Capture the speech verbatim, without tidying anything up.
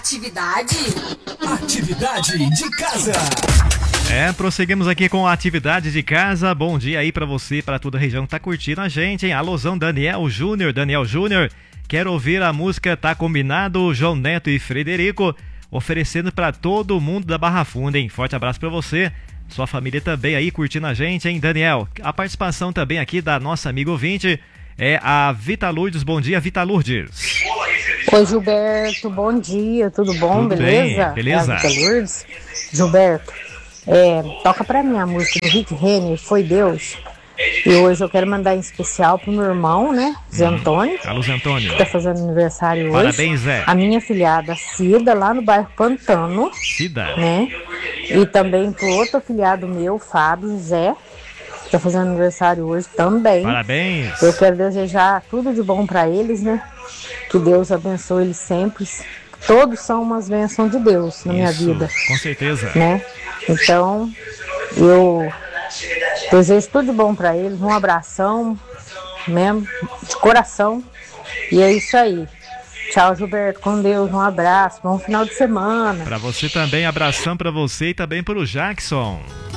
Atividade? Atividade de casa. É, prosseguimos aqui com a atividade de casa. Bom dia aí pra você, pra toda a região que tá curtindo a gente, hein? Alôzão, Daniel Júnior, Daniel Júnior. Quero ouvir a música Tá Combinado, João Neto e Frederico, oferecendo pra todo mundo da Barra Funda, hein? Forte abraço pra você. Sua família também aí curtindo a gente, hein, Daniel? A participação também aqui da nossa amiga ouvinte é a Vita Lourdes. Bom dia, Vita Lourdes. Oi, Gilberto, bom dia, tudo bom, Tudo beleza? bem, beleza. É a Vita Lourdes. Gilberto, é, toca pra mim a música do Rick Renner, Foi Deus. E hoje eu quero mandar em especial pro meu irmão, né, Zé Antônio. Alô, Zé Antônio. Que tá fazendo aniversário hoje. Parabéns, Zé. A minha filhada Cida, lá no bairro Pantano. Cida. Né? E também pro outro afilhado meu, Fábio Zé, que tá fazendo aniversário hoje também. Parabéns. Eu quero desejar tudo de bom pra eles, né? Que Deus abençoe eles sempre. Todos são umas bênçãos de Deus na minha Isso, vida, com certeza. né? Então, eu desejo tudo de bom pra eles, um abração mesmo, de coração. E é isso aí. Tchau, Gilberto, com Deus, um abraço, bom final de semana. Pra você também, abração pra você e também pro Jackson.